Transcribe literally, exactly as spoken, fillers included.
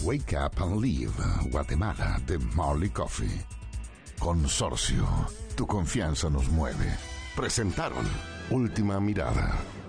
Wake Up and Live, Guatemala, de Marley Coffee. Consorcio, tu confianza nos mueve. Presentaron Última Mirada.